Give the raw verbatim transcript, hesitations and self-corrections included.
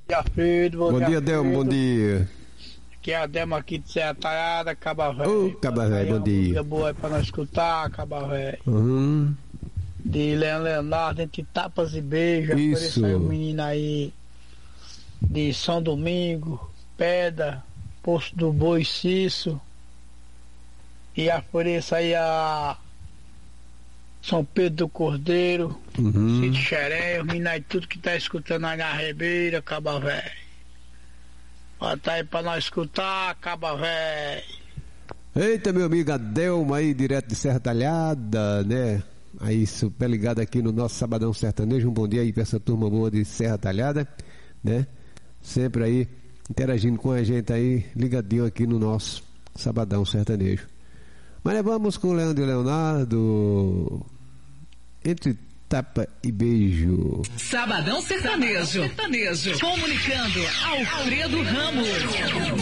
Alfredo, bom, Bom dia, dia, Delmo, bom dia. Aqui é a Delmo aqui de Serra Talhada, Caba Velho. Ô, Caba Velho, bom dia. Música boa aí pra nós escutar, Caba Velho. Uhum. De Leão Leonardo, entre tapas e beijos. Isso. Apareceu aí um menino aí de São Domingo, Pedra, Poço do Boi, Cisso. E apareça aí a São Pedro do Cordeiro, Uhum. Cid Xeré, os meninos aí tudo que tá escutando aí na Ribeira, Caba Velho. Bota aí pra nós escutar, Caba Velho. Eita, meu amigo Adelmo aí, direto de Serra Talhada, né? Aí, super ligado aqui no nosso Sabadão Sertanejo. Um bom dia aí pra essa turma boa de Serra Talhada, né? Sempre aí interagindo com a gente aí, ligadinho aqui no nosso Sabadão Sertanejo. Mas vamos com o Leandro e Leonardo, entre tapa e beijo. Sabadão Sertanejo. Sertanejo. Comunicando Alfredo Ramos.